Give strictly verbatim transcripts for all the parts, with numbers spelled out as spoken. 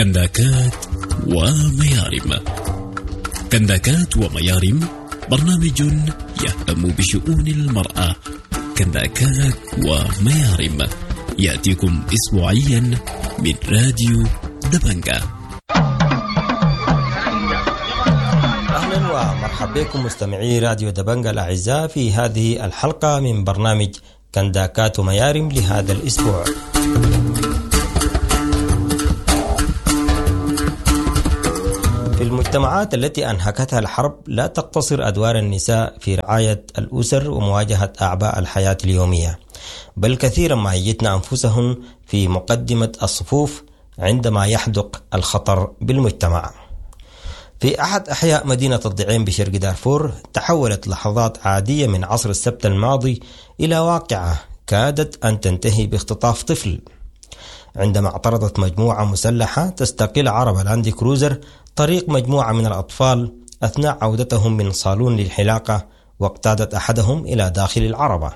كنداكات وميارم. كنداكات وميارم برنامج يهتم بشؤون المرأة. كنداكات وميارم يأتيكم أسبوعيا من راديو دبنجة. أهلا ومرحبا بكم مستمعي راديو دبنجة الأعزاء في هذه الحلقة من برنامج كنداكات وميارم لهذا الأسبوع. في المجتمعات التي أنهكتها الحرب لا تقتصر أدوار النساء في رعاية الأسر ومواجهة أعباء الحياة اليومية، بل كثيرا ما يجدن أنفسهن في مقدمة الصفوف عندما يحدق الخطر بالمجتمع. في أحد أحياء مدينة الضعين بشرق دارفور تحولت لحظات عادية من عصر السبت الماضي إلى واقعة كادت أن تنتهي باختطاف طفل، عندما اعترضت مجموعة مسلحة تستقل عربة لاند كروزر طريق مجموعة من الأطفال أثناء عودتهم من صالون للحلاقة، واقتادت أحدهم إلى داخل العربة.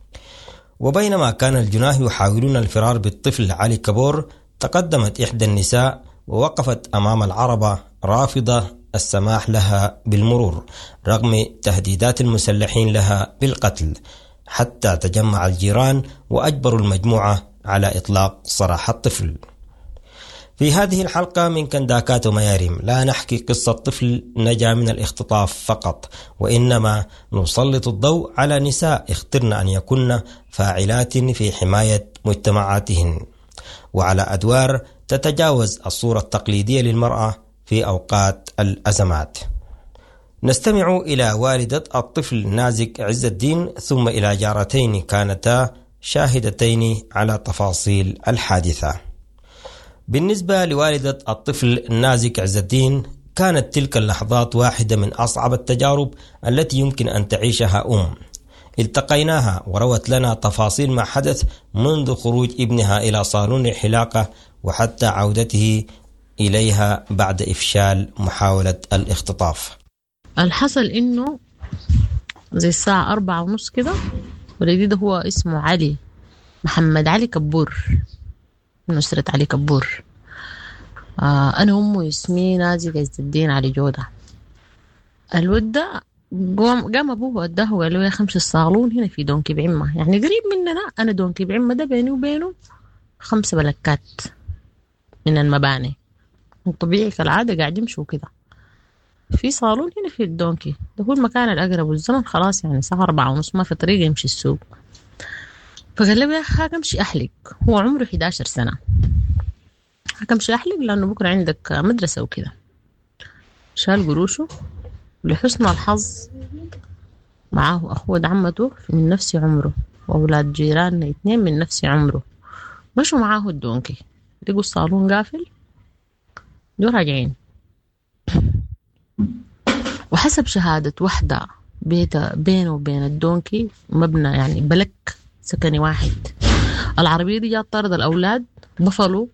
وبينما كان الجناه يحاولون الفرار بالطفل علي كابور، تقدمت إحدى النساء ووقفت أمام العربة رافضة السماح لها بالمرور رغم تهديدات المسلحين لها بالقتل، حتى تجمع الجيران وأجبروا المجموعة على إطلاق سراح الطفل. في هذه الحلقة من كنداكات وميارم لا نحكي قصة طفل نجا من الاختطاف فقط، وإنما نسلط الضوء على نساء اخترن أن يكن فاعلات في حماية مجتمعاتهن، وعلى أدوار تتجاوز الصورة التقليدية للمرأة في أوقات الأزمات. نستمع إلى والدة الطفل نازك عز الدين، ثم إلى جارتين كانتا شاهدتين على تفاصيل الحادثة. بالنسبة لوالدة الطفل نازك عز الدين، كانت تلك اللحظات واحدة من أصعب التجارب التي يمكن أن تعيشها أم. التقيناها وروت لنا تفاصيل ما حدث منذ خروج ابنها إلى صالون الحلاقة وحتى عودته إليها بعد إفشال محاولة الاختطاف. الحصل إنه زي الساعة أربعة ونص كده، والجديد هو اسمه علي محمد علي كبور من أسرة علي كبور. آه أنا أمه اسمي نازك عز الدين علي جودة. الود ده قام أبوه وداه وقال له يا خمس الصالون هنا في دونكي بعمة، يعني قريب مننا. أنا دونكي بعمة ده بيني وبينه خمسة بلكات من المباني، طبيعي كالعادة قاعد يمشوا كده. في صالون هنا في الدونكي ده هو المكان الأقرب، والزمن خلاص يعني الساعة أربعة ونص ما في طريقة يمشي السوق. فقال له يا أخي هكمشي أحلق، هو عمره إحدى عشرة سنة، هكمشي أحلق لأنه بكرة عندك مدرسة وكده. شال قروشه، لحسن الحظ معاه أخوة عمته من نفس عمره وأولاد جيراننا اثنين من نفس عمره، مشوا معاه الدونكي، لقوا الصالون قافل، جو راجعين. وحسب شهادة وحدة بيت بينه وبين الدونكي مبنى يعني بلك سكني واحد. العربية دي جات طارد الأولاد بفلوا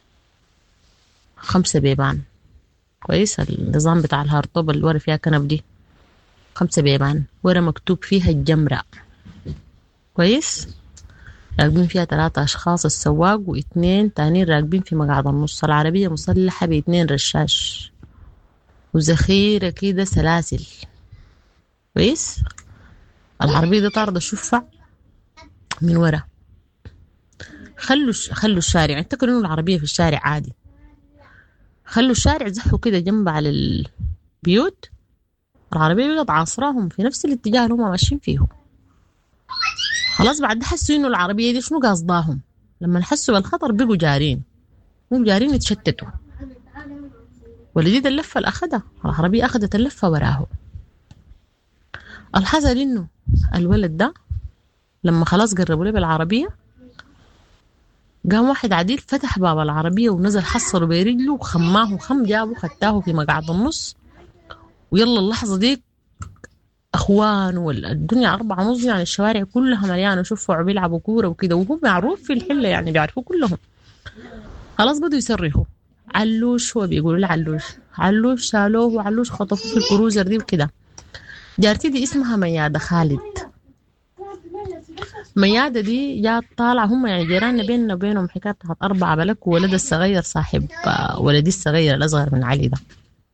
خمسة بيبان، كويس النظام بتاع الهارطوب اللي ورا فيها كنب دي، خمسة بيبان ورا مكتوب فيها الجمرة، كويس. راكبين فيها ثلاثة أشخاص، السواق واثنين تانيين راكبين في مقعد النص. العربية مصلحة باثنين رشاش وذخيرة كده سلاسل، كويس. العربية دي طاردة شفع من ورا. خلوا خلوا الشارع، انتقلوا انه العربية في الشارع عادي، خلوا الشارع زحوا كده جنب على البيوت. العربية بقت عاصراهم في نفس الاتجاه اللي هم ماشيين فيه. خلاص بعد حسوا انه العربية دي شنو قصداهم، لما حسوا بالخطر بقوا جارين، مو جارين يتشتتوا. ولديد اللفة اللي أخدها العربية أخدت اللفة وراه. الحصل إنه الولد ده لما خلاص قربوا له بالعربية، قام واحد عديل فتح باب العربية ونزل حصله برجله وخماه خم جابه خدتاه في مقعد النص. ويلا اللحظة دي أخوان والدنيا أربعة ونص، يعني الشوارع كلها مليانة شوفوا بيلعبوا كورة وكده، وهو معروف في الحلة يعني بيعرفوا كلهم. خلاص بدوا يصرخوا علوش، هو بيقولوا له علوش علوش، شالوه وعلوش خطفوه في الكروزر دي وكده. جارتي دي اسمها ميادة خالد. ميادة دي جات طالعة، هم يعني جيراننا بيننا وبينهم حكاية تحت أربعة بلك، وولد الصغير صاحب ولدي الصغير الأصغر من علي ده.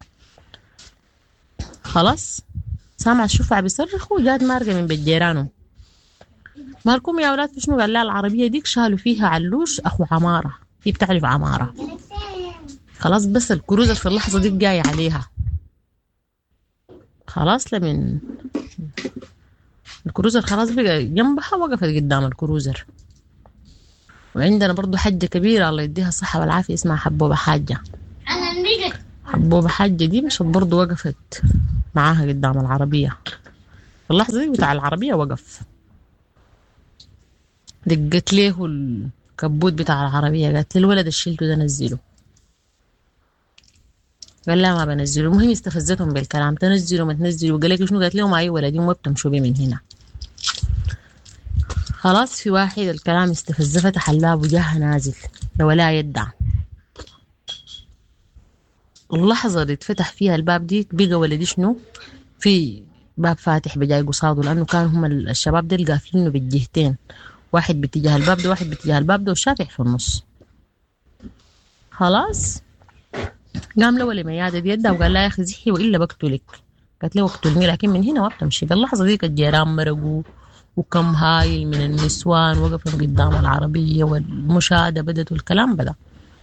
خلاص سامع الشفع بيصرخوا، جات مارقة من بيت جيرانهم، مالكم يا أولاد في شنو؟ قال لا العربية ديك شالوا فيها علوش أخو عمارة، هي بتعرف عمارة. خلاص بس الكروزر في اللحظة دي جاي عليها، خلاص لمن الكروزر خلاص بقى جنبها، وقفت قدام الكروزر. وعندنا برضو حجة كبيرة الله يديها الصحة والعافية اسمها حبوبة حاجة. حبوبة حاجة دي مشت برضو وقفت معاها قدام العربية في اللحظة دي، بتاع العربية وقف، دقت له الكبوت بتاع العربية، قالت لي الولد الشيلته ده نزله. قال لا ما بنزله. المهم استفزتهم بالكلام، تنزلوا ما تنزلوا. قال لك شنو؟ قالت لهم اي ولدي ما بتمشوا بي من هنا. خلاص في واحد الكلام استفزه، فتح الباب وجاها نازل ولا يدع. اللحظة اللي اتفتح فيها الباب دي بقى ولدي شنو في باب فاتح بجاي قصاده، لأنه كانوا هم الشباب دي قافلينه بالجهتين، واحد باتجاه الباب ده واحد باتجاه الباب ده والشافع في النص. خلاص قام له ولي ميادة دي يدها وقال لا يا أخي زحي وإلا بقتلك. قالت له اقتلني لكن من هنا ما بتمشي. اللحظة دي الجيران مرقوا، وكم هايل من النسوان وقفوا قدام العربية، والمشاهدة بدت والكلام بدأ.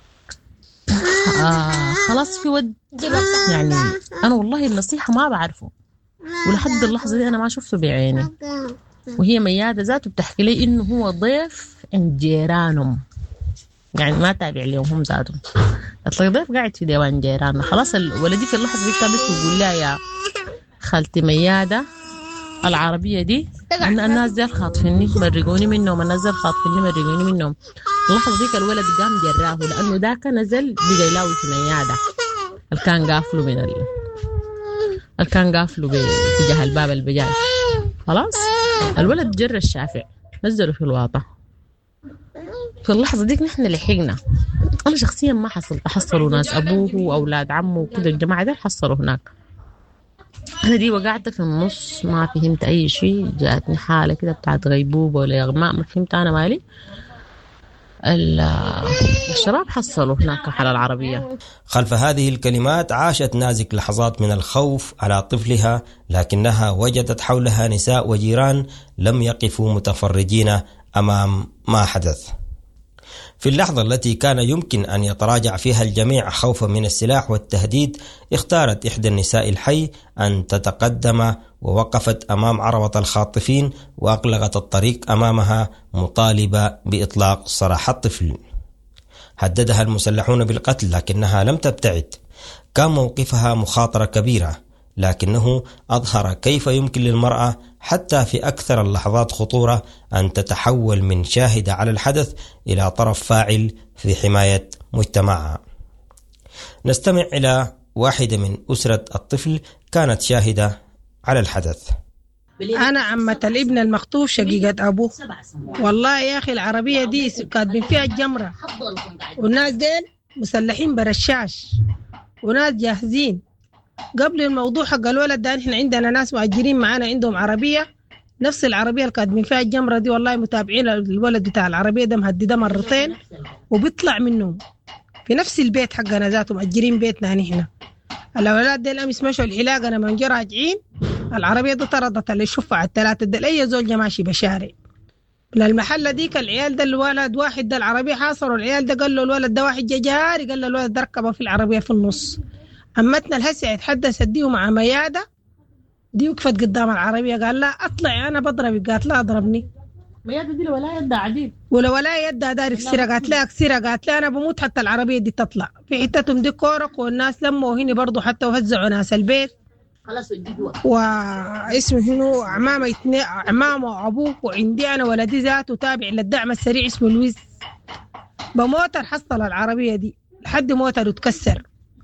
آه خلاص في ود يعني أنا والله النصيحة ما بعرفه، ولحد اللحظة دي أنا ما شفته بعيني. وهي ميادة ذاته بتحكي لي إنه هو ضيف عند جيرانهم، يعني ما تابع لهم هم ذاتهم. أطلق ضيف قاعد في ديوان جيراننا. خلاص الولدي في اللحظة دي كانت بتقول لها يا خالتي ميادة العربية دي أن الناس دي خاطفيني مرقوني منهم، الناس دي خاطفيني مرقوني منهم. اللحظة ديك الولد قام جراه، لأنه ذاك نزل بقى يلاوي في ميادة اللي كان قافله من ال... اللي كان قافله باتجاه الباب البجاي. خلاص الولد جر الشافع نزله في الواطة. في اللحظة ديك نحن لحقنا. أنا شخصيا ما حصلت، حصلوا ناس أبوه وأولاد عمه وكده الجماعة دي حصلوا هناك. أنا دي وقعت في النص ما فهمت أي شيء، جاءتني حالة كده بتاعت غيبوبة ولا إغماء، ما فهمت أنا مالي. الشباب حصلوا هناك على العربية. خلف هذه الكلمات عاشت نازك لحظات من الخوف على طفلها، لكنها وجدت حولها نساء وجيران لم يقفوا متفرجين أمام ما حدث. في اللحظة التي كان يمكن أن يتراجع فيها الجميع خوفا من السلاح والتهديد، اختارت إحدى النساء الحي أن تتقدم، ووقفت أمام عربة الخاطفين وأغلقت الطريق أمامها مطالبة بإطلاق سراح الطفل. هددها المسلحون بالقتل لكنها لم تبتعد. كان موقفها مخاطرة كبيرة، لكنه أظهر كيف يمكن للمرأة حتى في أكثر اللحظات خطورة أن تتحول من شاهدة على الحدث إلى طرف فاعل في حماية مجتمعها. نستمع إلى واحدة من أسرة الطفل كانت شاهدة على الحدث. أنا عمة الابن المخطوف شقيقة أبوه. والله يا أخي العربية دي كاتبين فيها الجمرة، والناس دين مسلحين برشاش وناس جاهزين. قبل الموضوع حق الولد ده نحن عندنا ناس مؤجرين معانا عندهم عربية نفس العربية اللي كاتبين فيها الجمرة دي. والله متابعين الولد بتاع العربية ده مهدده مرتين وبيطلع منهم في نفس البيت حقنا ذاته، مؤجرين بيتنا نحن. الأولاد دي الأمس مشوا العلاج، أنا من جرى راجعين العربية دي طردت اللي يشوفها الثلاثة دي أي زول ماشي بشارع من المحلة ديك. العيال ده الولد واحد ده العربية حاصروا العيال ده، قال له الولد ده واحد جاري، قال له الولد ده ركبه في العربية في النص. أمتنا الهسع يتحدث ديه مع ميادة دي، وقفت قدام العربية قال لا أطلع أنا بضربك، قالت لا أضربني. ميادة دي ولا يدها عديد ولا ولا يدها دار كسيرة، قالت لا كسيرة، قالت لا أنا بموت حتى العربية دي تطلع. في حتتهم دي كورك والناس لموا هنا برضو حتى وفزعوا ناس البيت. خلاص وجدوا واسمه هنا عمامة يتني عمامة وأبوه، وعندي أنا ولدي ذاته تابع للدعم السريع اسمه لويس. بموتر حصل العربية دي لحد موتر وتكسر،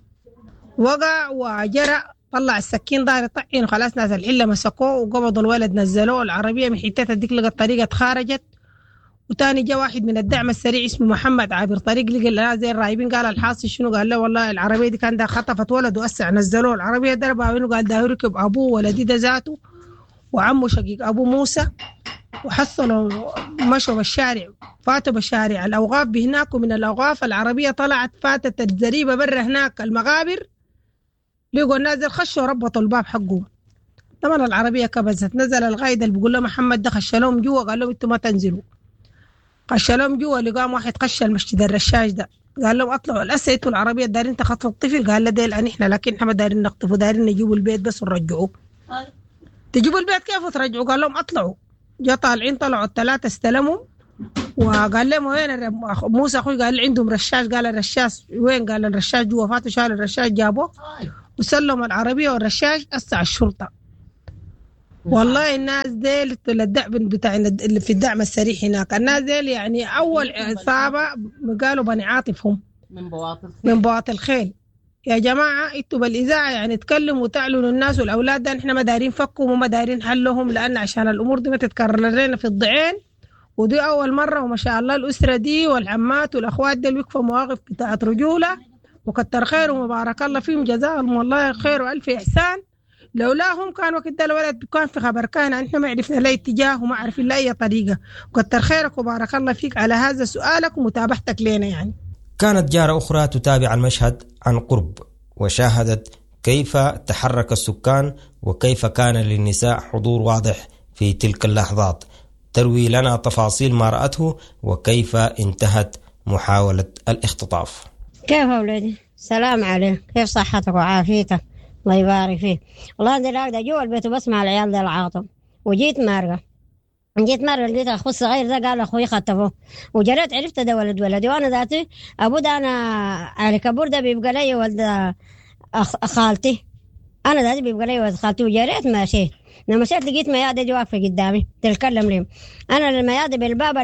وقع وجرى، طلع السكين ضاري طعين، خلاص ناس الحلة مسكوه وقبضوا الولد نزلوه. العربية من حتتها ديك لقت طريقة خارجت. وتاني جاء واحد من الدعم السريع اسمه محمد عابر طريق، لقى لها زي الرايبين، قال الحاصل شنو؟ قال له والله العربية دي كان ده خطفت ولد وأسع نزلوه. العربية ضربها وينه؟ قال ده يركب أبوه ولدي ده ذاته وعمه شقيق أبو موسى، وحصلوا مشوا بالشارع، فاتوا بشارع الأوقاف بهناك، ومن الأوقاف العربية طلعت فاتت الزريبة برا هناك المغابر، لقوا الناس خشوا ربطوا الباب حقه. طبعا العربية كبزت، نزل القائد اللي بيقول له محمد ده خش لهم جوا، قال لهم انتوا ما تنزلوا، خش لهم جوا. لقام واحد خش المسجد الرشاش ده، قال لهم اطلعوا الاسيت والعربية دارين تخطفوا الطفل، قال له ديل ان احنا لكن احنا ما دارين نخطفوا، دارين نجيبوا البيت بس ونرجعوه. تجيبوا البيت كيف وترجعوا؟ قال لهم اطلعوا. جا طالعين، طلعوا الثلاثة استلموا، وقال لهم وين موسى اخوي؟ قال عندهم رشاش. قال الرشاش وين؟ قال الرشاش جوا. فاتوا شالوا الرشاش جابوه وسلموا العربية والرشاش أسع الشرطة. والله الناس ديل الدعم بتاع اللي في الدعم السريع هناك، الناس ديل يعني أول عصابة قالوا بني عاطف، هم من بواطن من بواطن الخيل. يا جماعة انتوا بالإذاعة يعني تكلموا وتعلنوا الناس والأولاد ده احنا ما دارين فكهم وما دارين حلهم، لأن عشان الأمور دي ما تتكرر لنا في الضعين، ودي أول مرة. وما شاء الله الأسرة دي والعمات والأخوات دي وقفوا مواقف بتاعت رجولة، وكتر خيرهم وبارك الله فيهم، جزاهم والله خير وألف إحسان. لولاهم كان وقت ده الولد كان في خبر كان احنا ما عرفنا لا اتجاه وما عرفنا لا أي طريقة. وكتر خيرك وبارك الله فيك على هذا سؤالك ومتابعتك لنا. يعني كانت جارة أخرى تتابع المشهد عن قرب، وشاهدت كيف تحرك السكان وكيف كان للنساء حضور واضح في تلك اللحظات. تروي لنا تفاصيل ما رأته وكيف انتهت محاولة الاختطاف. كيف أولادي؟ سلام عليك، كيف صحتك وعافيتك؟ الله يبارك فيك. والله أنا راقدة جوا البيت وبسمع العيال ده العاطم، وجيت مارقة جيت مرة لقيت أخو الصغير ده قال أخوي خطفه، وجريت عرفت ده ولد ولدي، وأنا ذاتي أبو ده أنا علي كبور ده بيبقى لي ولد خالتي، أنا ذاتي بيبقى لي ولد خالتي. وجريت ماشيت، لما مشيت لقيت ميادة دي واقفة قدامي تتكلم لي، أنا الميادة بالباب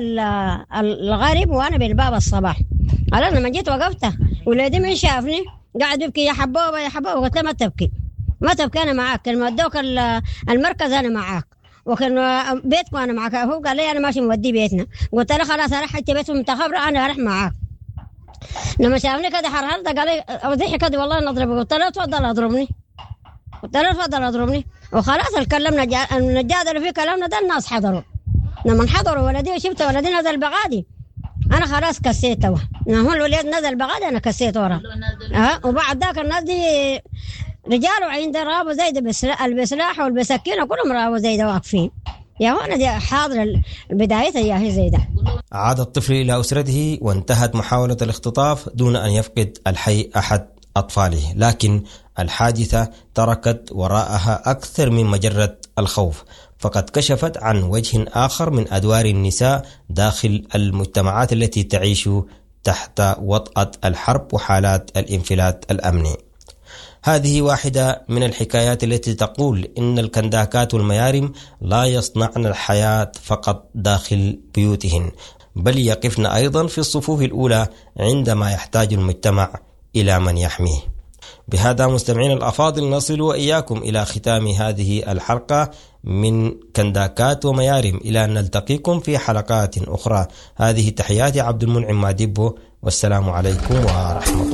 الغريب وأنا بالباب الصباح. أنا لما جيت وقفت ولادي من شافني قاعد يبكي يا حبوبة يا حبوبة، قلت له ما تبكي ما تبكي أنا معاك، لما ودوك المركز أنا معاك، وكان بيتكم أنا معاك. هو قال لي أنا ماشي مودي بيتنا، قلت له خلاص أروح حتى بيتهم متخبرة أنا أروح معاك. لما شافني كده حرهرت قال لي أوضحي كده والله نضربك، قلت له تفضل أضربني، قلت له تفضل أضربني. وخلاص الكلمنا النجادة في كلامنا ده الناس حضروا. لما حضروا ولدي وشفت ولدي نزل بغادي أنا خلاص كسيته، هو الولد نزل بغادي أنا كسيت ورا. أه وبعد ذاك الناس دي رجال وعند رابو زيد بالسلاح والبسكينة كلهم رابو زيد واقفين. يا هنا دي حاضر البداية يا هي زيدة. عاد الطفل إلى أسرته وانتهت محاولة الاختطاف دون أن يفقد الحي أحد أطفاله، لكن الحادثة تركت وراءها أكثر من مجرة الخوف، فقد كشفت عن وجه آخر من أدوار النساء داخل المجتمعات التي تعيش تحت وطأة الحرب وحالات الانفلات الأمني. هذه واحدة من الحكايات التي تقول إن الكنداكات والميارم لا يصنعن الحياة فقط داخل بيوتهن، بل يقفن أيضا في الصفوف الأولى عندما يحتاج المجتمع إلى من يحميه. بهذا مستمعين الأفاضل نصل وإياكم إلى ختام هذه الحلقة من كنداكات وميارم، إلى أن نلتقيكم في حلقات أخرى. هذه تحياتي عبد المنعم ماديبو، والسلام عليكم ورحمة الله.